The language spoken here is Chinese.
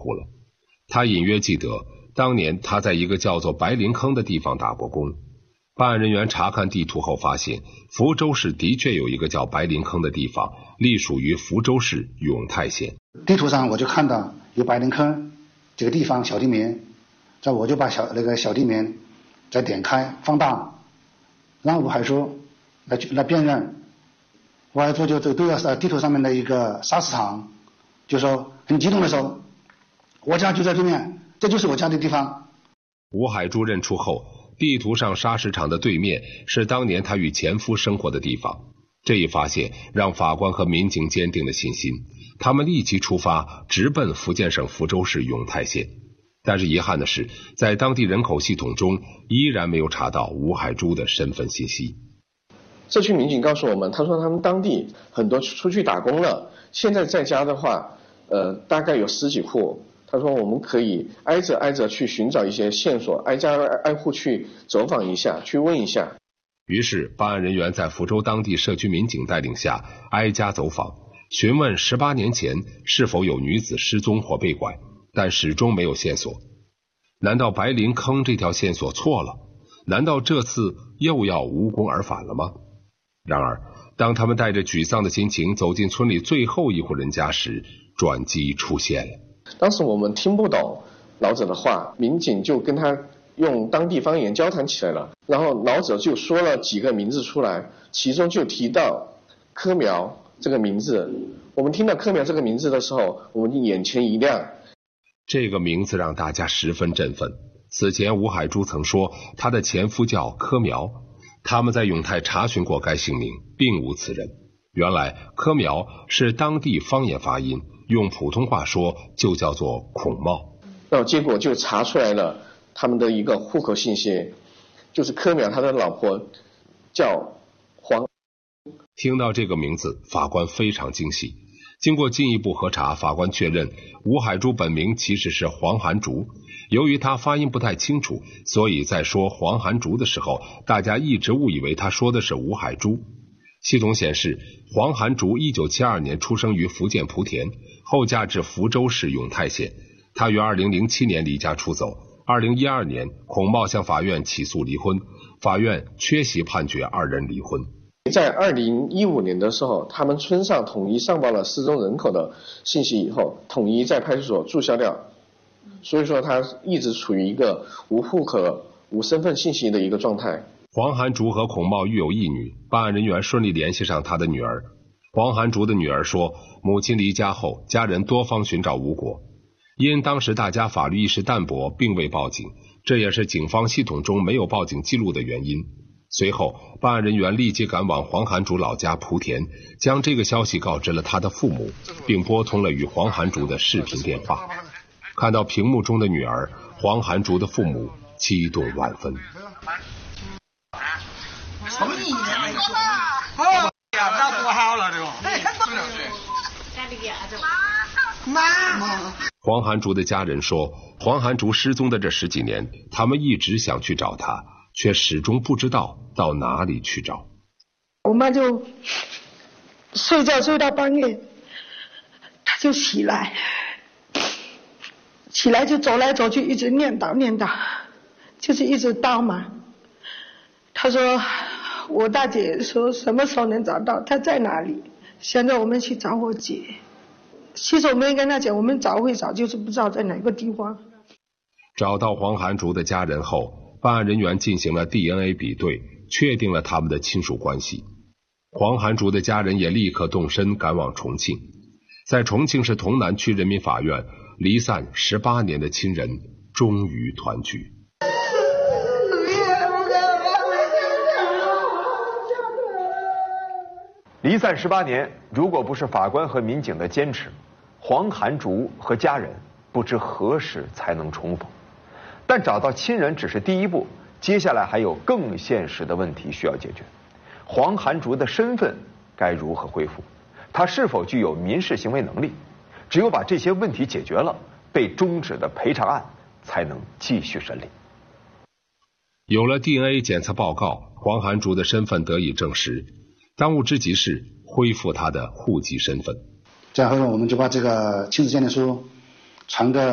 糊了。他隐约记得，当年他在一个叫做白林坑的地方打过工。办案人员查看地图后发现，福州市的确有一个叫白林坑的地方，隶属于福州市永泰县。 地图上我就看到有白林坑这个地方小地名，我就把小地名再点开放大，让吴海珠来辨认。吴海珠就对着地图上面的一个砂石场，就说很激动的说：“我家就在对面，这就是我家的地方。” 吴海珠认出后，地图上砂石场的对面是当年他与前夫生活的地方。这一发现让法官和民警坚定了信心，他们立即出发，直奔福建省福州市永泰县。但是遗憾的是，在当地人口系统中依然没有查到吴海珠的身份信息。 社区民警告诉我们，他说他们当地很多出去打工了，现在在家的话大概有10几户。他说我们可以挨着去寻找一些线索，挨家挨户去走访一下，去问一下。 于是办案人员在福州当地社区民警带领下挨家走访，询问18年前是否有女子失踪或被拐，但始终没有线索。难道白林坑这条线索错了？难道这次又要无功而返了吗？然而当他们带着沮丧的心情走进村里最后一户人家时，转机出现了。 当时我们听不懂老者的话，民警就跟他用当地方言交谈起来了，然后老者就说了几个名字出来，其中就提到柯苗这个名字。我们听到柯苗这个名字的时候，我们眼前一亮。 这个名字让大家十分振奋。此前吴海珠曾说她的前夫叫柯苗，他们在永泰查询过该姓名，并无此人。原来柯苗是当地方言发音，用普通话说就叫做孔茂。 然后结果就查出来了他们的一个户口信息，就是柯苗他的老婆叫黄。 听到这个名字，法官非常惊喜。经过进一步核查，法官确认吴海珠本名其实是黄涵竹。由于他发音不太清楚，所以在说黄涵竹的时候，大家一直误以为他说的是吴海珠。系统显示，黄涵竹1972年出生于福建莆田，后嫁至福州市永泰县。他于2007年离家出走。2012年，孔茂向法院起诉离婚，法院缺席判决二人离婚。 在2015年的时候，他们村上统一上报了失踪人口的信息以后，统一在派出所注销掉，所以说他一直处于一个无户口、无身份信息的一个状态。 黄涵竹和孔茂育有一女，办案人员顺利联系上他的女儿。黄涵竹的女儿说，母亲离家后，家人多方寻找无果，因当时大家法律意识淡薄，并未报警，这也是警方系统中没有报警记录的原因。随后办案人员立即赶往黄涵竹老家莆田，将这个消息告知了他的父母，并拨通了与黄涵竹的视频电话。看到屏幕中的女儿，黄涵竹的父母激动万分。 什么意思？那多好了，这个。妈。 黄涵竹的家人说，黄涵竹失踪的这10几年，他们一直想去找她，却始终不知道到哪里去找。 我妈就睡觉睡到半夜，她就起来就走来走去，一直念叨，就是一直叨嘛。她说我大姐说什么时候能找到，她在哪里，现在我们去找我姐。其实我没跟她讲，我们找会找，就是不知道在哪个地方。 找到黄涵竹的家人后，办案人员进行了 DNA 比对，确定了他们的亲属关系。黄涵竹的家人也立刻动身赶往重庆。在重庆市潼南区人民法院，离散18年的亲人终于团聚。 离散18年，如果不是法官和民警的坚持，黄涵竹和家人不知何时才能重逢。但找到亲人只是第一步，接下来还有更现实的问题需要解决。黄涵竹的身份该如何恢复？他是否具有民事行为能力？只有把这些问题解决了，被终止的赔偿案才能继续审理。 有了 DNA 检测报告，黄涵竹的身份得以证实。当务之急是恢复他的户籍身份。 然后我们就把这个亲子鉴定书传给